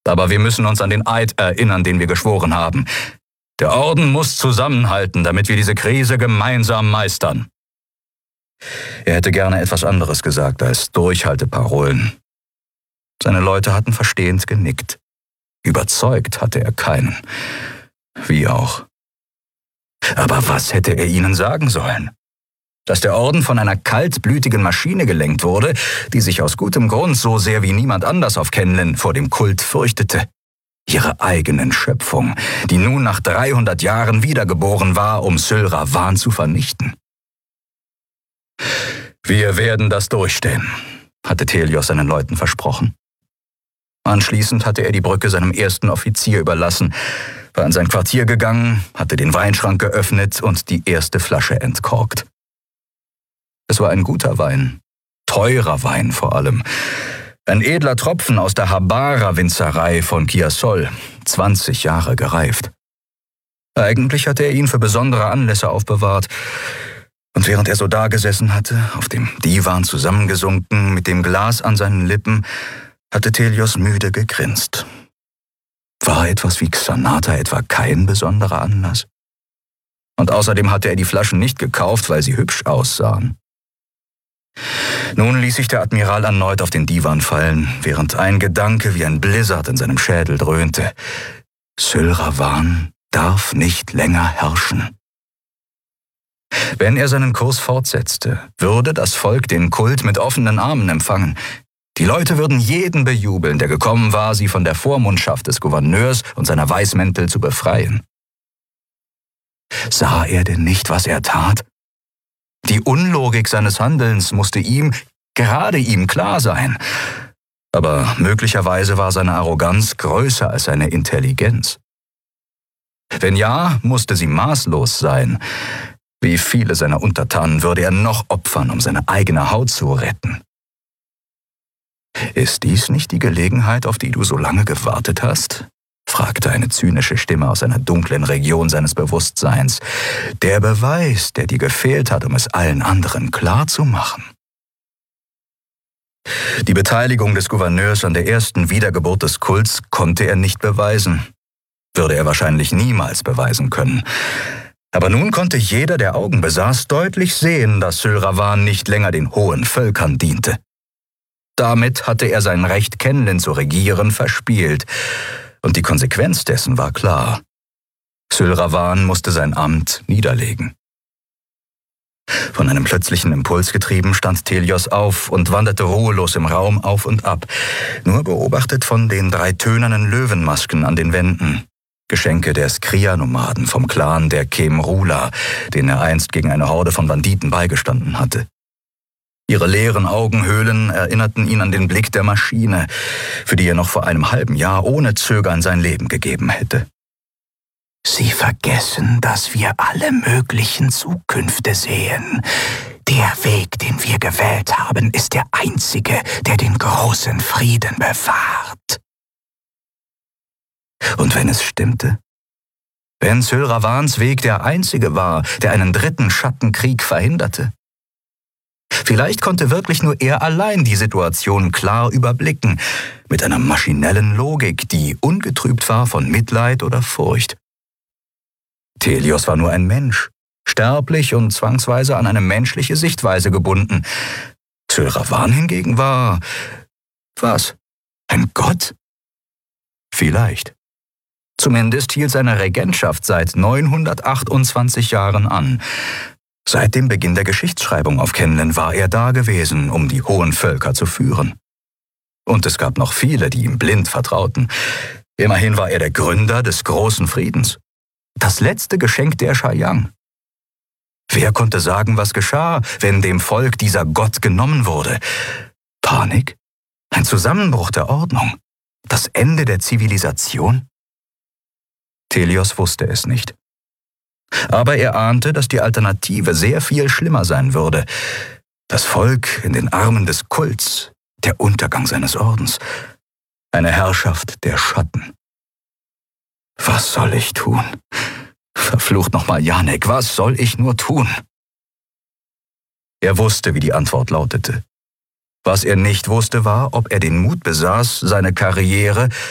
Aber wir müssen uns an den Eid erinnern, den wir geschworen haben. Der Orden muss zusammenhalten, damit wir diese Krise gemeinsam meistern. Er hätte gerne etwas anderes gesagt als Durchhalteparolen. Seine Leute hatten verstehend genickt. Überzeugt hatte er keinen. Wie auch. Aber was hätte er ihnen sagen sollen? Dass der Orden von einer kaltblütigen Maschine gelenkt wurde, die sich aus gutem Grund so sehr wie niemand anders auf Kenlen vor dem Kult fürchtete. Ihre eigenen Schöpfung, die nun nach 300 Jahren wiedergeboren war, um Syl Ravan zu vernichten. Wir werden das durchstehen, hatte Thelios seinen Leuten versprochen. Anschließend hatte er die Brücke seinem ersten Offizier überlassen, war in sein Quartier gegangen, hatte den Weinschrank geöffnet und die erste Flasche entkorkt. Es war ein guter Wein, teurer Wein vor allem. Ein edler Tropfen aus der Habara-Winzerei von Chiassol, 20 Jahre gereift. Eigentlich hatte er ihn für besondere Anlässe aufbewahrt. Und während er so dagesessen hatte, auf dem Divan zusammengesunken, mit dem Glas an seinen Lippen, hatte Thelios müde gegrinst. War etwas wie Xanata etwa kein besonderer Anlass? Und außerdem hatte er die Flaschen nicht gekauft, weil sie hübsch aussahen. Nun ließ sich der Admiral erneut auf den Divan fallen, während ein Gedanke wie ein Blizzard in seinem Schädel dröhnte. Syl Ravan darf nicht länger herrschen. Wenn er seinen Kurs fortsetzte, würde das Volk den Kult mit offenen Armen empfangen. Die Leute würden jeden bejubeln, der gekommen war, sie von der Vormundschaft des Gouverneurs und seiner Weißmäntel zu befreien. Sah er denn nicht, was er tat? Die Unlogik seines Handelns musste ihm, gerade ihm, klar sein. Aber möglicherweise war seine Arroganz größer als seine Intelligenz. Wenn ja, musste sie maßlos sein. Wie viele seiner Untertanen würde er noch opfern, um seine eigene Haut zu retten? »Ist dies nicht die Gelegenheit, auf die du so lange gewartet hast?« fragte eine zynische Stimme aus einer dunklen Region seines Bewusstseins. »Der Beweis, der dir gefehlt hat, um es allen anderen klarzumachen.« Die Beteiligung des Gouverneurs an der ersten Wiedergeburt des Kults konnte er nicht beweisen. Würde er wahrscheinlich niemals beweisen können. Aber nun konnte jeder, der Augen besaß, deutlich sehen, dass Syl Ravan nicht länger den hohen Völkern diente. Damit hatte er sein Recht, Kenlen zu regieren, verspielt. Und die Konsequenz dessen war klar. Syl Ravan musste sein Amt niederlegen. Von einem plötzlichen Impuls getrieben, stand Thelios auf und wanderte ruhelos im Raum auf und ab, nur beobachtet von den 3 tönernen Löwenmasken an den Wänden. Geschenke der Skria-Nomaden vom Clan der Kemrula, denen er einst gegen eine Horde von Banditen beigestanden hatte. Ihre leeren Augenhöhlen erinnerten ihn an den Blick der Maschine, für die er noch vor einem halben Jahr ohne Zögern sein Leben gegeben hätte. »Sie vergessen, dass wir alle möglichen Zukünfte sehen. Der Weg, den wir gewählt haben, ist der einzige, der den großen Frieden bewahrt.« Und wenn es stimmte? Wenn Syl Ravans Weg der einzige war, der einen dritten Schattenkrieg verhinderte? Vielleicht konnte wirklich nur er allein die Situation klar überblicken, mit einer maschinellen Logik, die ungetrübt war von Mitleid oder Furcht. Thelios war nur ein Mensch, sterblich und zwangsweise an eine menschliche Sichtweise gebunden. Syl Ravan hingegen war... was? Ein Gott? Vielleicht. Zumindest hielt seine Regentschaft seit 928 Jahren an. Seit dem Beginn der Geschichtsschreibung auf Kenlen war er da gewesen, um die hohen Völker zu führen. Und es gab noch viele, die ihm blind vertrauten. Immerhin war er der Gründer des großen Friedens. Das letzte Geschenk der Shayang. Wer konnte sagen, was geschah, wenn dem Volk dieser Gott genommen wurde? Panik? Ein Zusammenbruch der Ordnung? Das Ende der Zivilisation? Thelios wusste es nicht. Aber er ahnte, dass die Alternative sehr viel schlimmer sein würde. Das Volk in den Armen des Kults, der Untergang seines Ordens, eine Herrschaft der Schatten. Was soll ich tun? Verflucht nochmal Janek, was soll ich nur tun? Er wusste, wie die Antwort lautete. Was er nicht wusste, war, ob er den Mut besaß, seine Karriere